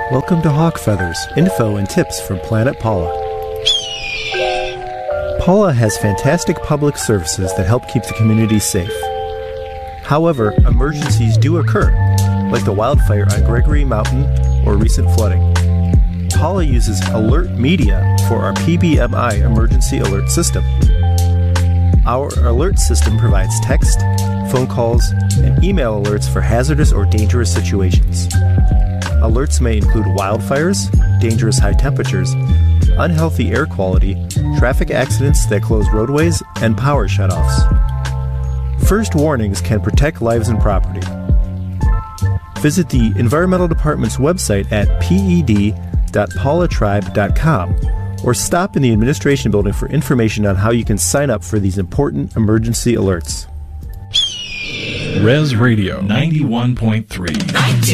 Welcome to Hawk Feathers, info and tips from Planet Paula. Paula has fantastic public services that help keep the community safe. However, emergencies do occur, like the wildfire on Gregory Mountain or recent flooding. Paula uses alert media for our PBMI emergency alert system. Our alert system provides text, phone calls, and email alerts for hazardous or dangerous situations. Alerts may include wildfires, dangerous high temperatures, unhealthy air quality, traffic accidents that close roadways, and power shutoffs. First warnings can protect lives and property. Visit the Environmental Department's website at ped.paulatribe.com or stop in the administration building for information on how you can sign up for these important emergency alerts. Res Radio 91.3.